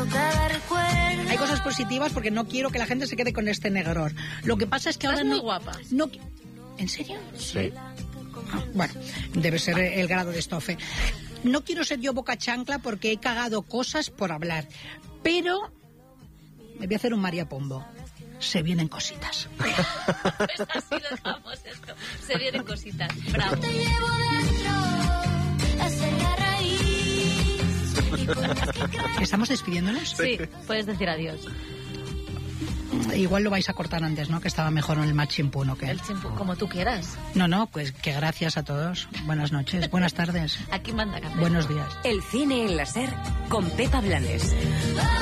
Hay cosas positivas porque no quiero que la gente se quede con este negror. Lo que pasa es que ahora muy guapa. No, ¿en serio? Sí. Bueno, debe ser el grado de estofe. No quiero ser yo boca chancla porque he cagado cosas por hablar, pero me voy a hacer un María Pombo. Se vienen cositas. Pues así lo dejamos esto. Se vienen cositas. Bravo. ¿Estamos despidiéndonos? Sí, puedes decir adiós. Igual lo vais a cortar antes, ¿no? Que estaba mejor en el más chimpún, ¿o qué? El chimpú, como tú quieras. No, pues que gracias a todos. Buenas noches, buenas tardes. Aquí manda café. Buenos días. El cine en la SER con Pepa Blanes.